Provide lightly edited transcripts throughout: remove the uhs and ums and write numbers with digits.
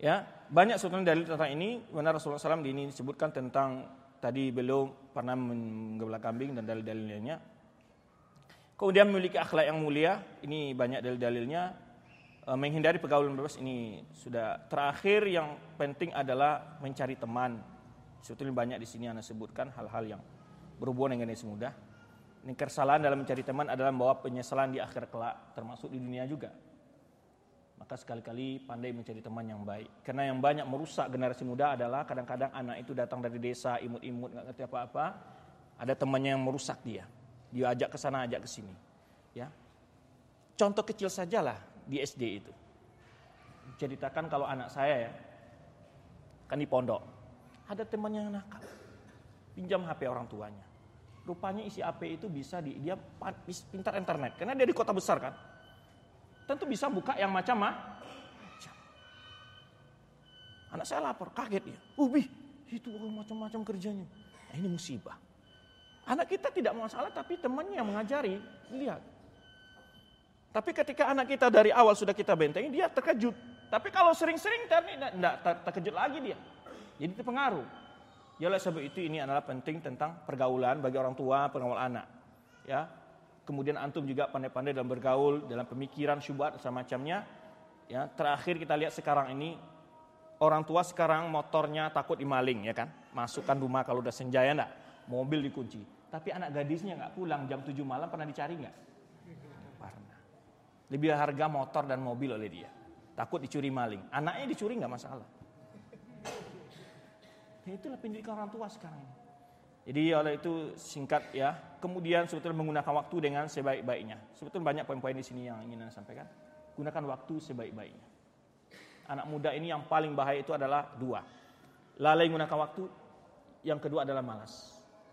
Ya, banyak sebetulnya dalil tentang ini. Benar Rasulullah SAW di ini disebutkan tentang tadi beliau pernah menggembala kambing dan dalil-dalilnya. Kemudian memiliki akhlak yang mulia, ini banyak dalil-dalilnya. Menghindari pergaulan bebas, ini sudah. Terakhir yang penting adalah mencari teman. Sebetulnya banyak di sini Anda sebutkan hal-hal yang berhubungan dengan ini mudah. Ini kesalahan dalam mencari teman adalah membawa penyesalan di akhir kelak, termasuk di dunia juga. Maka sekali-kali pandai mencari teman yang baik. Karena yang banyak merusak generasi muda adalah kadang-kadang anak itu datang dari desa, imut-imut, gak ngerti apa-apa. Ada temannya yang merusak dia. Dia ajak ke sana, ajak ke sini. Ya. Contoh kecil sajalah di SD itu. Ceritakan kalau anak saya ya, kan di pondok. Ada temannya yang nakal. Pinjam HP orang tuanya. Rupanya isi HP itu bisa dia pintar internet. Karena dia di kota besar kan. Tentu bisa buka yang macam-macam. Anak saya lapor, kaget dia. Bi, itu macam-macam kerjanya. Nah, ini musibah. Anak kita tidak masalah, tapi temannya yang mengajari. Lihat. Tapi ketika anak kita dari awal sudah kita bentengi, dia terkejut. Tapi kalau sering-sering, tidak terkejut lagi dia. Jadi terpengaruh. Ya oleh sebab itu ini adalah penting tentang pergaulan bagi orang tua, pengawal anak. Ya. Kemudian antum juga pandai-pandai dalam bergaul, dalam pemikiran, syubhat dan semacamnya. Ya, terakhir kita lihat sekarang ini orang tua sekarang motornya takut dimaling, ya kan? Masukkan rumah kalau udah senja ya enggak? Mobil dikunci. Tapi anak gadisnya enggak pulang jam 7 malam pernah dicari enggak? Pernah. Lebih harga motor dan mobil oleh dia. Takut dicuri maling. Anaknya dicuri enggak masalah. Ya, itulah pendidikan orang tua sekarang ini. Jadi oleh itu singkat ya. Kemudian sebetulnya menggunakan waktu dengan sebaik-baiknya. Sebetulnya banyak poin-poin di sini yang ingin saya sampaikan. Gunakan waktu sebaik-baiknya. Anak muda ini yang paling bahaya itu adalah 2. Lalai menggunakan waktu. Yang kedua adalah malas.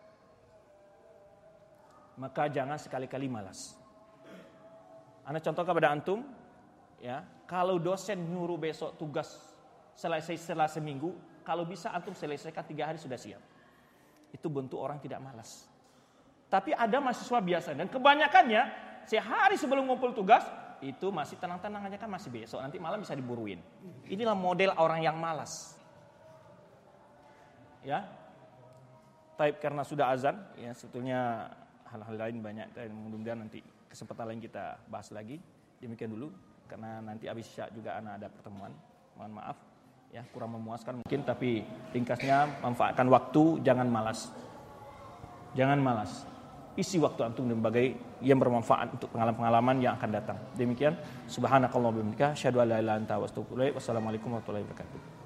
Maka jangan sekali-kali malas. Anda contohkan pada antum, ya, kalau dosen nyuruh besok tugas selesai setelah seminggu, kalau bisa antum selesaikan 3 hari sudah siap. Itu bentuk orang tidak malas. Tapi ada mahasiswa biasa dan kebanyakannya sehari sebelum ngumpul tugas itu masih tenang-tenang aja kan masih besok nanti malam bisa diburuin. Inilah model orang yang malas. Ya. Taib karena sudah azan ya sebetulnya hal-hal lain banyak dan mudah-mudahan nanti kesempatan lain kita bahas lagi. Demikian dulu karena nanti habis Isya juga ada pertemuan. Mohon maaf. Ya, kurang memuaskan mungkin tapi ringkasnya manfaatkan waktu, jangan malas. Jangan malas. Isi waktu antum dengan berbagai yang bermanfaat untuk pengalaman-pengalaman yang akan datang. Demikian, subhanakallahumma wa bihamdika asyhadu an la ilaha illa anta astaghfiruka wa atubu ilaik. Wassalamualaikum warahmatullahi wabarakatuh.